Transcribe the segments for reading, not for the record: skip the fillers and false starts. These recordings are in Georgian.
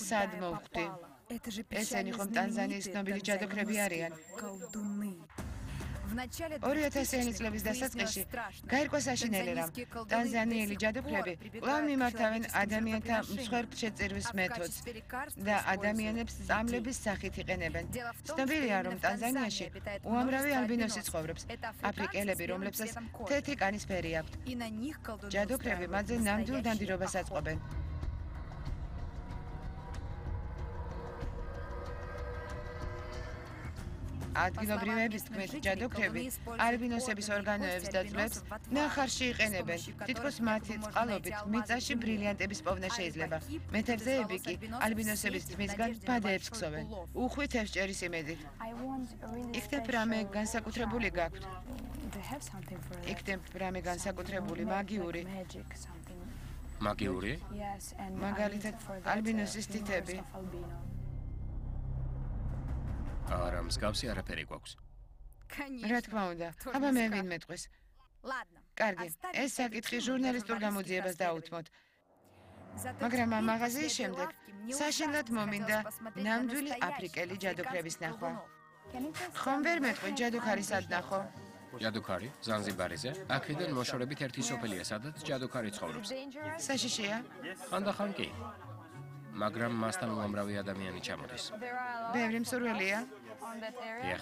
სად მოვხვდი? ესენი ხომ ტანზანიის ცნობილი ჯადოქრები არიან. 2000-იანი წლების დასაწყისში გაირკვა საშინელი რამ. ტანზანიელი ჯადოქრები კვლავ მიმართავენ ადამიანთა მსხვერპლშეწირვის მეთოდს და ადამიანებს სწავლების სახით იყენებენ. ცნობილია, რომ ტანზანიაში უამრავი ალბინოსი ცხოვრობს, აფრიკელები, რომლებსაც თეთრი კანის ფერი აქვთ. ჯადოქრები მათზე ნამდვილ ნადირობას აწყობენ. ადგილობრივების თქმით, ჯადოქრები ალბინოსების ორგანოებს და ძვლებს ნახარში იყენებენ. თითქოს მათი წყალობით მიწაში ბრილიანტების პოვნა შეიძლება. მეთევზეები კი ალბინოსების თმისგან ბადეებს ქსოვენ. უხვით ევსჭერის იმედით. იქნებ რამე განსაკუთრებული გაქვთ? იქნებ რამე განსაკუთრებული მაგიური? მაგიური? მაგალითად, ალბინოსის თითები. არა, მსგავსი არაფერი გვაქვს. რა თქმა უნდა, აბა მე ვინმე ტყვის. კარგი, ეს საკითხი ჟურნალისტურ გამოძიებას დაუთმოთ. მაგრამ ამ მაღაზიის შემდეგ საშინლად მომინდა ნამდვილი აფრიკელი ჯადოქრების ნახვა. ხომ ვერ მეტყვი ჯადოქარი სად ნახო? ჯადოქარი ზანზიბარიზე, აქედან მოშორებით ერთი სოფელია, სადაც ჯადოქარი ცხოვრობს. საშიშია? ხანდახან კი. მაგრამ მასთან უამრავი ადამიანი ჩამოდის. ბევრი მსურველია? დიახ.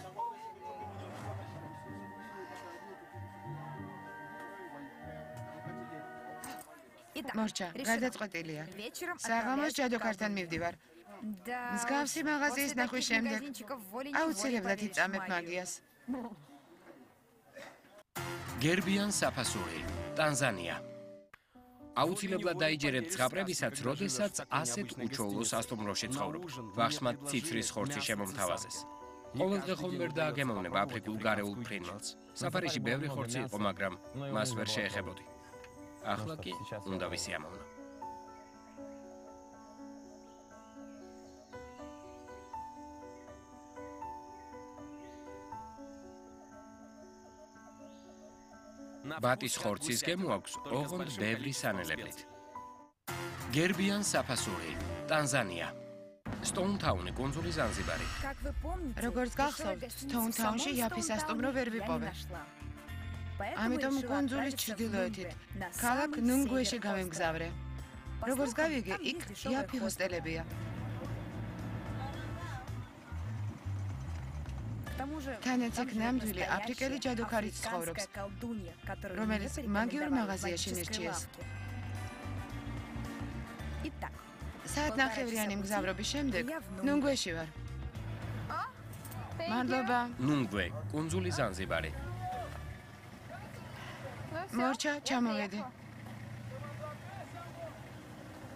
მორჩა, გადაწყვეტილია. საღამოს ჯადოქართან მივდივარ. მსგავსი მაღაზიის ნახვის შემდეგ აუცილებლად იწამებ მაგიას. გერბიან საფასური, ტანზანია. აუცილებლად დაიჯერებთ ზღაპრებისაც, როდესაც ასეთ უჩვეულო სასტუმროში ცხოვრობ. ვახშმად ციცრის ხორცი შემომთავაზეს. ყოველდღე ხომ ვერ დააგემოვნება აფრიკულ გარეულ ფრინველს. საფარიში ბევრი ხორცი იყო, მაგრამ მას ვერ შეეხებოდი. ახლა კი უნდა ვისიამოვნო. ბატის ხორცის გემო აქვს ოღონდ ბევრი სანელებლით. გერბიან საფასური, ტანზანია. სტოუნთაუნი, კუნძული ზანზიბარი. როგორც გახსოვთ, სტოუნთაუნში იაფის სასტუმრო ვერ ვიპოვე. ამიტომ კუნძულის ჩრდილოეთით, ქალაქ ნუნგვეში გავემგზავრე. როგორც გავიგე, იქ იაფი ჰოსტელებია. თანაც აქ ნამდვილი აფრიკელი ჯადოქარიც ცხოვრობს, რომელიც მაგიურ მაღაზიაში მირჩიეს. საათნახევრიანი მგზავრობის შემდეგ ნუნგვეში ვარ. მადლობა. ნუნგვე, კუნძული ზანზიბარი. მორჩა, ჩამოვედი.